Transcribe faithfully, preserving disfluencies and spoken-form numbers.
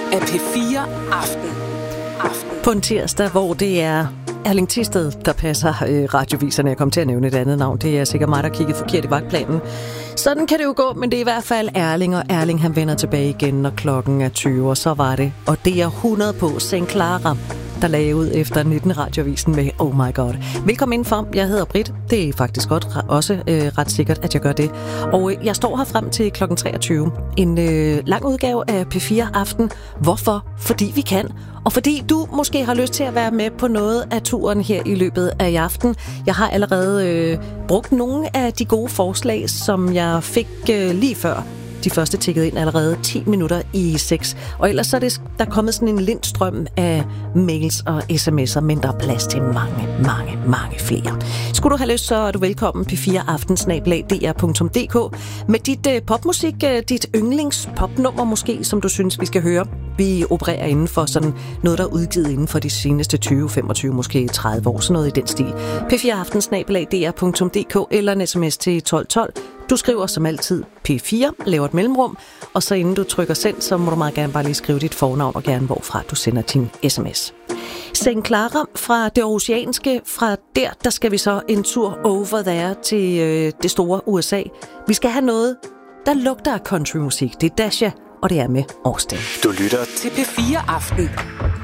af P fire Aften. Aften. På en tirsdag, hvor det er Erling Thisted, der passer øh, radioviserne. Jeg kom til at nævne et andet navn. Det er sikkert mig, der kiggede forkert i vagtplanen. Sådan kan det jo gå, men det er i hvert fald Erling, og Erling han vender tilbage igen, når klokken er tyve, og så var det. Og det er hundrede på Saint Clara, der lagde ud efter nitten radiovisen med Oh My God. Velkommen indenfor. Jeg hedder Britt. Det er faktisk godt også øh, ret sikkert, at jeg gør det. Og øh, jeg står her frem til klokken treogtyve. En øh, lang udgave af P fire Aften. Hvorfor? Fordi vi kan. Og fordi du måske har lyst til at være med på noget af turen her i løbet af i aften. Jeg har allerede øh, brugt nogle af de gode forslag, som jeg fik øh, lige før. De første tikkede ind allerede ti minutter i seks. Og ellers så er det, der er kommet sådan en lindstrøm af mails og sms'er, men der er plads til mange, mange, mange flere. Skulle du have lyst, så er du velkommen P fire aften snabel-a d r punktum d k med dit uh, popmusik, uh, dit yndlingspopnummer måske, som du synes, vi skal høre. Vi opererer inden for sådan noget, der er udgivet inden for de seneste tyve, femogtyve, måske tredive år, sådan noget i den stil. P fire aften snabel-a d r punktum d k eller en sms til tolv tolv. Du skriver som altid P fire, laver et mellemrum, og så inden du trykker send, så må du meget gerne bare lige skrive dit fornavn og gerne hvorfra du sender din sms. Saint Clara fra det oceanske, fra der, der skal vi så en tur over there til øh, det store U S A. Vi skal have noget, der lugter af countrymusik. Det er Dasha, og det er med Austin. Du lytter til P fire Aften